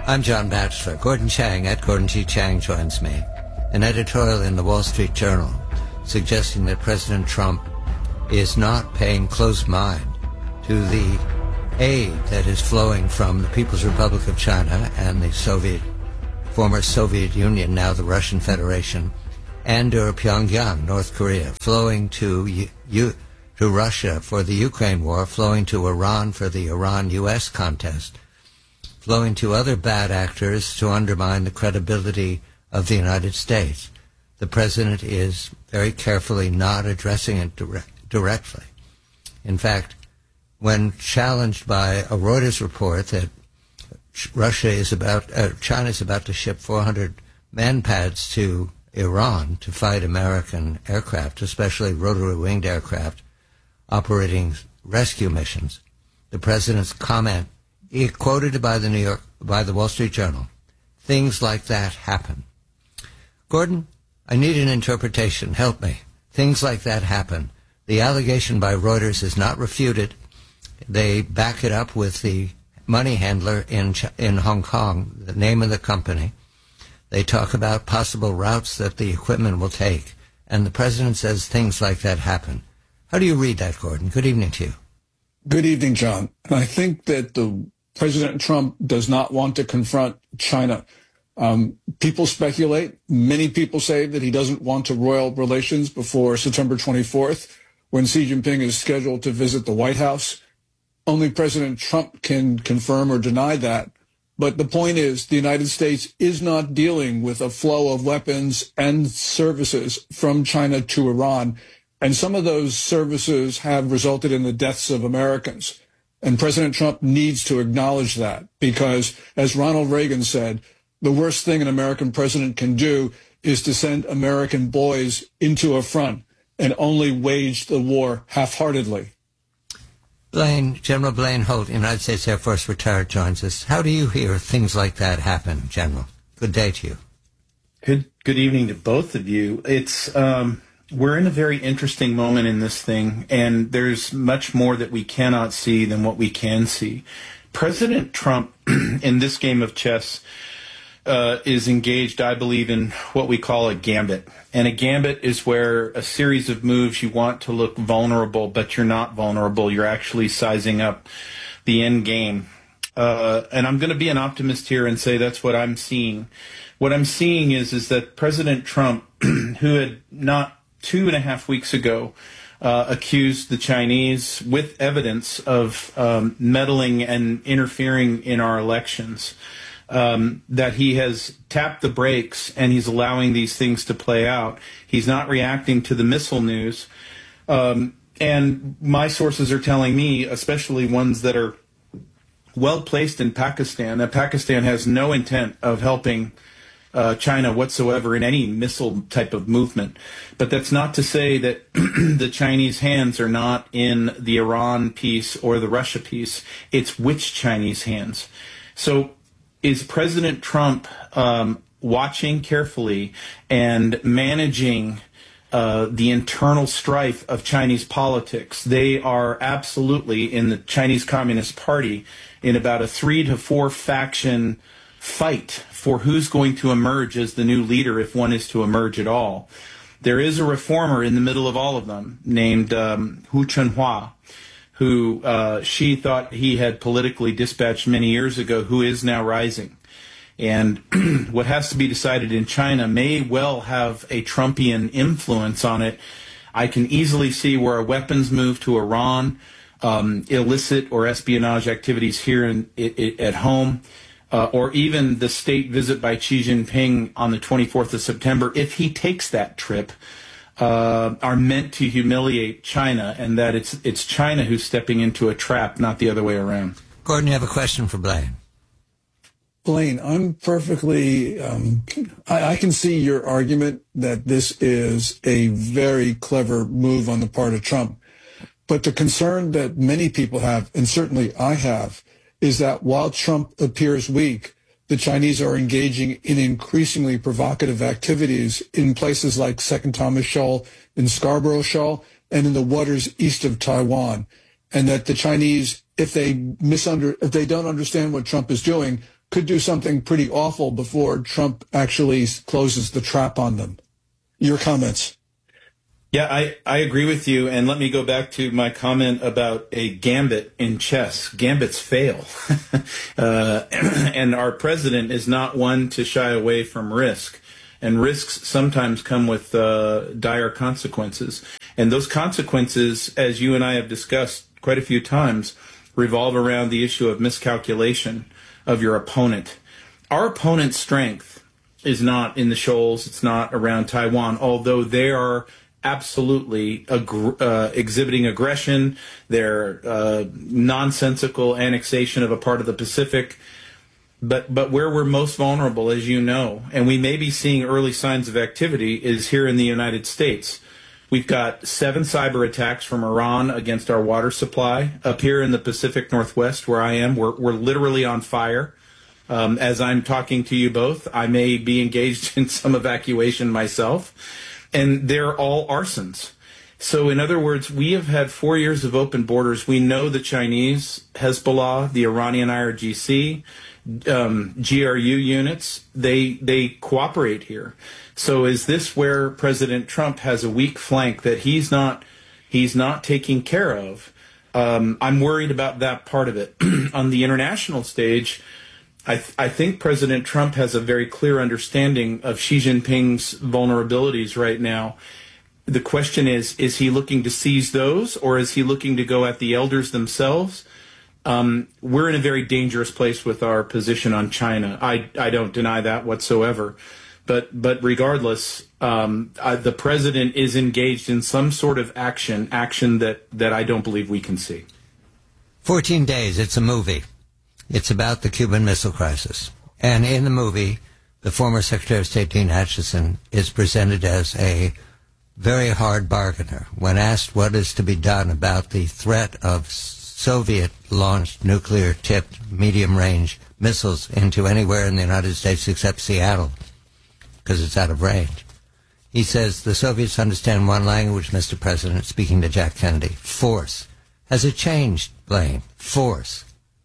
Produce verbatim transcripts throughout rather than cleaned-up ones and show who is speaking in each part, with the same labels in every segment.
Speaker 1: I'm John Batchelor. Gordon Chang, at Gordon G. Chang, joins me. An editorial in the Wall Street Journal suggesting that President Trump is not paying close mind to the aid that is flowing from the People's Republic of China and the Soviet, former Soviet Union, now the Russian Federation, and or Pyongyang, North Korea, flowing to U- U- to Russia for the Ukraine war, flowing to Iran for the Iran-U S contest, flowing to other bad actors to undermine the credibility of the United States. The president is very carefully not addressing it direct, directly. In fact, when challenged by a Reuters report that Russia is about, uh, China is about to ship four hundred manpads to Iran to fight American aircraft, especially rotary-winged aircraft, operating rescue missions, the president's comment, he quoted by the New York, by the Wall Street Journal, things like that happen. Gordon, I need an interpretation. Help me. Things like that happen. The allegation by Reuters is not refuted. They back it up with the money handler in in Hong Kong, the name of the company. They talk about possible routes that the equipment will take, and the president says things like that happen. How do you read that, Gordon? Good evening to you.
Speaker 2: Good evening, John. And I think that the President Trump does not want to confront China. Um, people speculate. Many people say that he doesn't want to roil relations before September twenty-fourth, when Xi Jinping is scheduled to visit the White House. Only President Trump can confirm or deny that. But the point is, the United States is not dealing with a flow of weapons and services from China to Iran. And some of those services have resulted in the deaths of Americans. And President Trump needs to acknowledge that because, as Ronald Reagan said, the worst thing an American president can do is to send American boys into a front and only wage the war half-heartedly.
Speaker 1: Blaine, General Blaine Holt, United States Air Force retired, joins us. How do you hear things like that happen, General? Good day to you.
Speaker 3: Good, good evening to both of you. It's... Um We're in a very interesting moment in this thing, and there's much more that we cannot see than what we can see. President Trump, in this game of chess, uh, is engaged, I believe, in what we call a gambit. And a gambit is where a series of moves you want to look vulnerable, but you're not vulnerable. You're actually sizing up the end game. Uh, and I'm going to be an optimist here and say that's what I'm seeing. What I'm seeing is, is that President Trump, who had not two and a half weeks ago, uh, accused the Chinese with evidence of um, meddling and interfering in our elections, um, that he has tapped the brakes and he's allowing these things to play out. He's not reacting to the missile news. Um, and my sources are telling me, especially ones that are well placed in Pakistan, that Pakistan has no intent of helping Uh, China whatsoever in any missile type of movement. But that's not to say that the Chinese hands are not in the Iran piece or the Russia piece. It's which Chinese hands. So is President Trump um, watching carefully and managing uh, the internal strife of Chinese politics? They are absolutely, in the Chinese Communist Party, in about a three to four faction fight for who's going to emerge as the new leader, if one is to emerge at all. There is a reformer in the middle of all of them named um, Hu Chunhua, who uh, she thought he had politically dispatched many years ago, who is now rising. And what has to be decided in China may well have a Trumpian influence on it. I can easily see where a weapons move to Iran, um, illicit or espionage activities here in, it, it, at home, Uh, or even the state visit by Xi Jinping on the twenty-fourth of September, if he takes that trip, uh, are meant to humiliate China, and that it's it's China who's stepping into a trap, not the other way around.
Speaker 1: Gordon, you have a question for Blaine.
Speaker 2: Blaine, I'm perfectly, um, I, I can see your argument that this is a very clever move on the part of Trump. But the concern that many people have, and certainly I have, is that while Trump appears weak, the Chinese are engaging in increasingly provocative activities in places like Second Thomas Shoal, in Scarborough Shoal, and in the waters east of Taiwan. And that the Chinese, if they misunder, if they don't understand what Trump is doing, could do something pretty awful before Trump actually closes the trap on them. Your comments?
Speaker 3: Yeah, I, I agree with you. And let me go back to my comment about a gambit in chess. Gambits fail. uh, and our president is not one to shy away from risk. And risks sometimes come with uh, dire consequences. And those consequences, as you and I have discussed quite a few times, revolve around the issue of miscalculation of your opponent. Our opponent's strength is not in the shoals. It's not around Taiwan, although they are absolutely ag- uh, exhibiting aggression. They're uh, nonsensical annexation of a part of the Pacific. But but where we're most vulnerable, as you know, and we may be seeing early signs of activity, is here in the United States. We've got seven cyber attacks from Iran against our water supply. Up here in the Pacific Northwest, where I am, we're, we're literally on fire. Um, as I'm talking to you both, I may be engaged in some evacuation myself. And they're all arsons. So in other words, we have had four years of open borders. We know the Chinese, Hezbollah, the Iranian I R G C, um, G R U units, they they cooperate here. So is this where President Trump has a weak flank that he's not he's not taking care of? Um, I'm worried about that part of it. On the international stage, I, th- I think President Trump has a very clear understanding of Xi Jinping's vulnerabilities right now. The question is, is he looking to seize those, or is he looking to go at the elders themselves? Um, we're in a very dangerous place with our position on China. I, I don't deny that whatsoever. But but regardless, um, uh, the president is engaged in some sort of action, action that, that I don't believe we can see.
Speaker 1: fourteen days, it's a movie. It's about the Cuban Missile Crisis. And in the movie, the former Secretary of State Dean Acheson is presented as a very hard bargainer. When asked what is to be done about the threat of Soviet-launched nuclear-tipped medium-range missiles into anywhere in the United States except Seattle, because it's out of range, he says, the Soviets understand one language, Mister President, speaking to Jack Kennedy, force. Has it changed, Blaine? Force.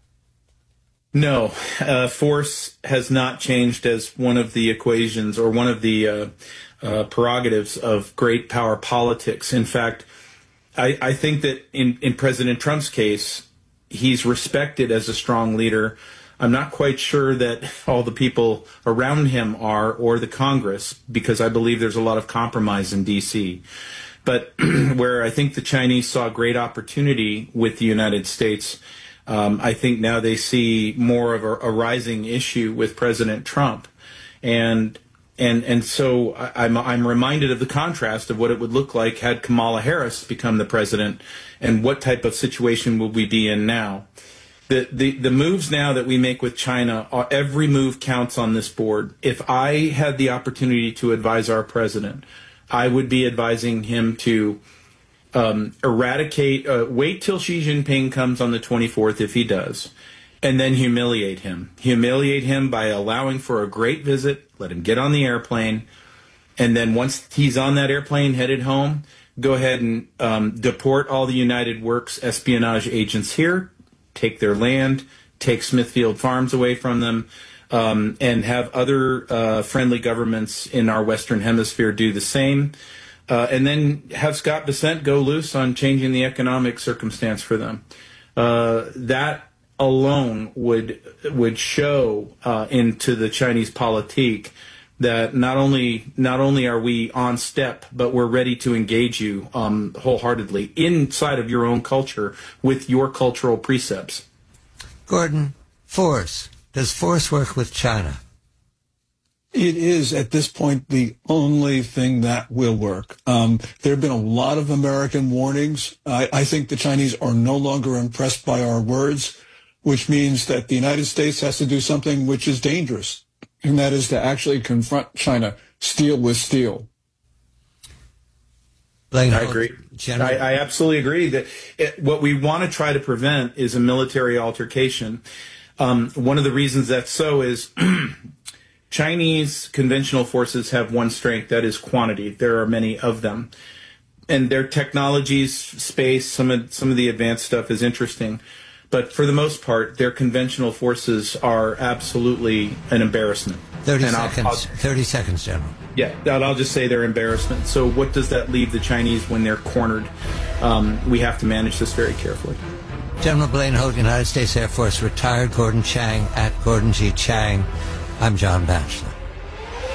Speaker 3: No, uh, force has not changed as one of the equations or one of the uh, uh, prerogatives of great power politics. In fact, I, I think that in, in President Trump's case, he's respected as a strong leader. I'm not quite sure that all the people around him are, or the Congress, because I believe there's a lot of compromise in D C. But where I think the Chinese saw great opportunity with the United States, Um, I think now they see more of a, a rising issue with President Trump, and and and so I, I'm I'm reminded of the contrast of what it would look like had Kamala Harris become the president, and what type of situation would we be in now. The the the moves now that we make with China, are, every move counts on this board. If I had the opportunity to advise our president, I would be advising him to Um, eradicate, uh, wait till Xi Jinping comes on the twenty-fourth, if he does, and then humiliate him. Humiliate him by allowing for a great visit, let him get on the airplane, and then once he's on that airplane headed home, go ahead and um, deport all the United Works espionage agents here, take their land, take Smithfield Farms away from them, um, and have other uh, friendly governments in our Western Hemisphere do the same. Uh, and then have Scott Bessent go loose on changing the economic circumstance for them. Uh, that alone would would show uh, into the Chinese politique that not only not only are we on step, but we're ready to engage you um, wholeheartedly inside of your own culture with your cultural precepts.
Speaker 1: Gordon, force. Does force work with China?
Speaker 2: It is, at this point, the only thing that will work. Um, there have been a lot of American warnings. I, I think the Chinese are no longer impressed by our words, which means that the United States has to do something which is dangerous, and that is to actually confront China, steel with steel.
Speaker 3: Blaine, I agree. I, I absolutely agree that it, what we want to try to prevent is a military altercation. Um, one of the reasons that's so is Chinese conventional forces have one strength, that is quantity. There are many of them. And their technologies, space, some of some of the advanced stuff is interesting. but for the most part, their conventional forces are absolutely an embarrassment.
Speaker 1: thirty
Speaker 3: And I'll-
Speaker 1: seconds.
Speaker 3: I'll-
Speaker 1: thirty seconds, General.
Speaker 3: Yeah, I'll I'll just say they're embarrassment. So what does that leave the Chinese when they're cornered? Um, we have to manage this very carefully.
Speaker 1: General Blaine Holt, United States Air Force, retired Gordon Chang at Gordon G. Chang. I'm John Batchelor.